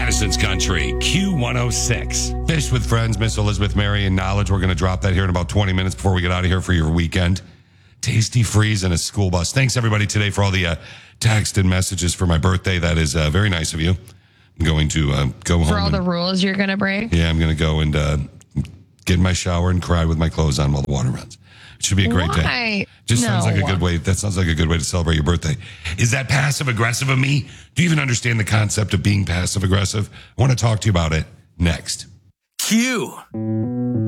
Madison's Country, Q106. Fish with Friends, Miss Elizabeth Mary and Knowledge. We're going to drop that here in about 20 minutes before we get out of here for your weekend. Tasty Freeze and a school bus. Thanks, everybody, today for all the text and messages for my birthday. That is very nice of you. I'm going to go home. For all the rules you're going to break? Yeah, I'm going to go and get in my shower and cry with my clothes on while the water runs. It should be a great day. Sounds like a good way. That sounds like a good way to celebrate your birthday. Is that passive aggressive of me? Do you even understand the concept of being passive aggressive? I want to talk to you about it next. Q.